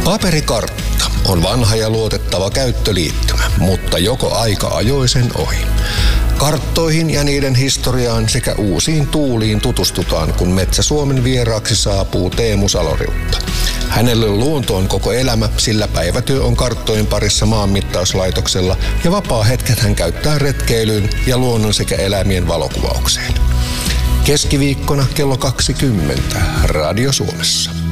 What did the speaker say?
Paperikartta on vanha ja luotettava käyttöliittymä, mutta joko aika ajoi sen ohi. Karttoihin ja niiden historiaan sekä uusiin tuuliin tutustutaan, kun Metsä Suomen vieraaksi saapuu Teemu Saloriutta. Hänelle luonto on koko elämä, sillä päivätyö on karttojen parissa maanmittauslaitoksella ja vapaa-hetket hän käyttää retkeilyyn ja luonnon sekä eläimien valokuvaukseen. Keskiviikkona kello 20 Radio Suomessa.